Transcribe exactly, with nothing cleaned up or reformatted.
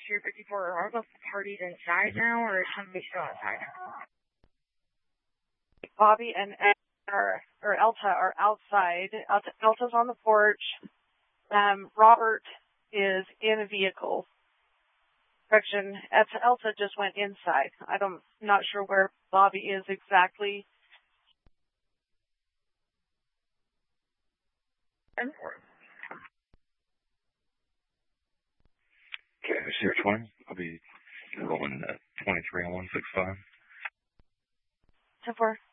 two fifty-four, are the parties inside now, or is somebody still outside? Bobby and or, or Elta are outside. Elta, Elta's on the porch. Um, Robert is in a vehicle. Correction, Elta just went inside. I don't, not sure where Bobby is exactly. Okay, zero twenty. I'll be rolling uh, twenty-three on one six five. ten four.